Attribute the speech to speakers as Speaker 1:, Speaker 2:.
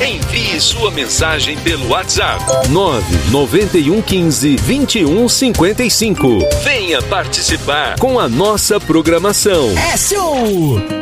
Speaker 1: Envie sua mensagem pelo WhatsApp 99115-2155. Venha participar com a nossa programação.
Speaker 2: É show!